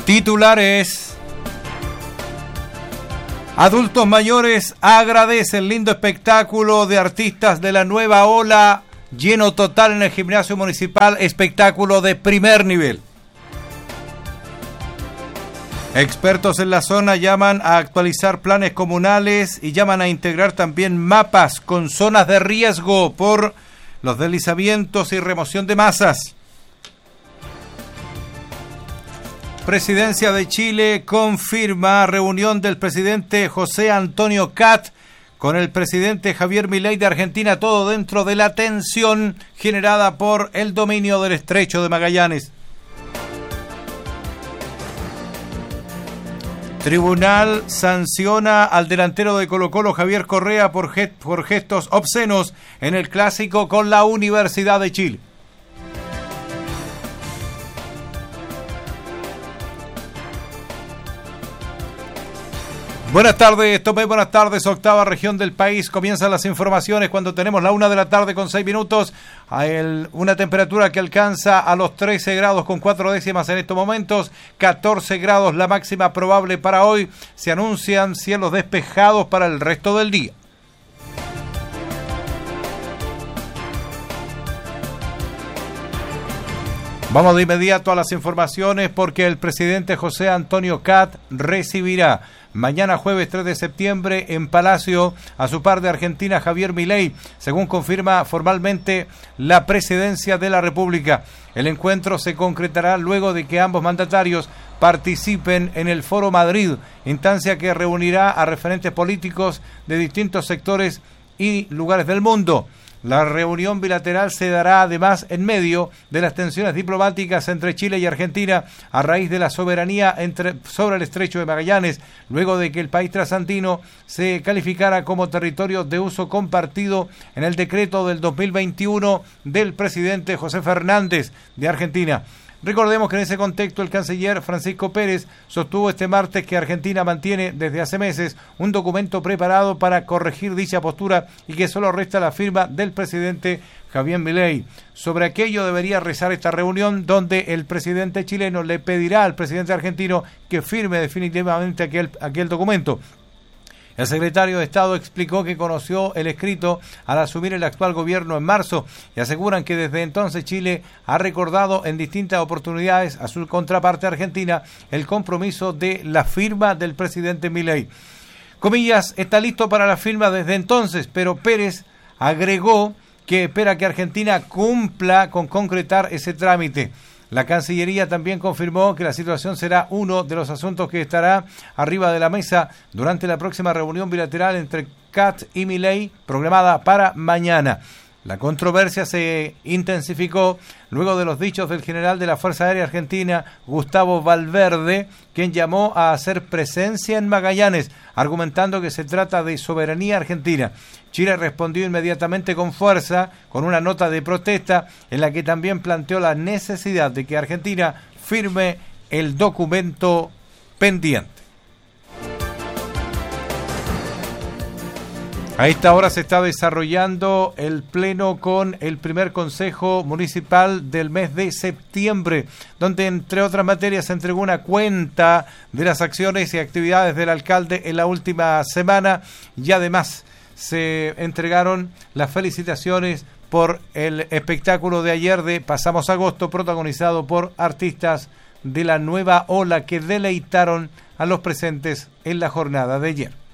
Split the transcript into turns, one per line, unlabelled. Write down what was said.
Titulares. Adultos mayores agradecen lindo espectáculo de artistas de la nueva ola. Lleno total en el gimnasio municipal, espectáculo de primer nivel. Expertos en la zona llaman a actualizar planes comunales y llaman a integrar también mapas con zonas de riesgo por los deslizamientos y remoción de masas. Presidencia de Chile confirma reunión del presidente José Antonio Kast con el presidente Javier Milei de Argentina, todo dentro de la tensión generada por el dominio del Estrecho de Magallanes. Tribunal sanciona al delantero de Colo-Colo Javier Correa por gestos obscenos en el clásico con la Universidad de Chile. Buenas tardes, Tomé, buenas tardes, octava región del país. Comienzan las informaciones cuando tenemos la 1:06 p.m. Una temperatura que alcanza a los 13 grados con 4 décimas en estos momentos. 14 grados la máxima probable para hoy. Se anuncian cielos despejados para el resto del día. Vamos de inmediato a las informaciones porque el presidente José Antonio Kast recibirá mañana jueves 3 de septiembre en Palacio a su par de Argentina Javier Milei, según confirma formalmente la Presidencia de la República. El encuentro se concretará luego de que ambos mandatarios participen en el Foro Madrid, instancia que reunirá a referentes políticos de distintos sectores y lugares del mundo. La reunión bilateral se dará además en medio de las tensiones diplomáticas entre Chile y Argentina a raíz de la soberanía sobre el Estrecho de Magallanes, luego de que el país trasandino se calificara como territorio de uso compartido en el decreto del 2021 del presidente José Fernández de Argentina. Recordemos que en ese contexto el canciller Francisco Pérez sostuvo este martes que Argentina mantiene desde hace meses un documento preparado para corregir dicha postura y que solo resta la firma del presidente Javier Milei. Sobre aquello debería rezar esta reunión donde el presidente chileno le pedirá al presidente argentino que firme definitivamente aquel documento. El secretario de Estado explicó que conoció el escrito al asumir el actual gobierno en marzo y aseguran que desde entonces Chile ha recordado en distintas oportunidades a su contraparte argentina el compromiso de la firma del presidente Milei. Comillas, está listo para la firma desde entonces, pero Pérez agregó que espera que Argentina cumpla con concretar ese trámite. La Cancillería también confirmó que la situación será uno de los asuntos que estará arriba de la mesa durante la próxima reunión bilateral entre Kast y Milei, programada para mañana. La controversia se intensificó luego de los dichos del general de la Fuerza Aérea Argentina, Gustavo Valverde, quien llamó a hacer presencia en Magallanes, argumentando que se trata de soberanía argentina. Chile respondió inmediatamente con fuerza, con una nota de protesta en la que también planteó la necesidad de que Argentina firme el documento pendiente. A esta hora se está desarrollando el pleno con el primer consejo municipal del mes de septiembre, donde entre otras materias se entregó una cuenta de las acciones y actividades del alcalde en la última semana y además se entregaron las felicitaciones por el espectáculo de ayer de Pasamos Agosto, protagonizado por artistas de la nueva ola que deleitaron a los presentes en la jornada de ayer.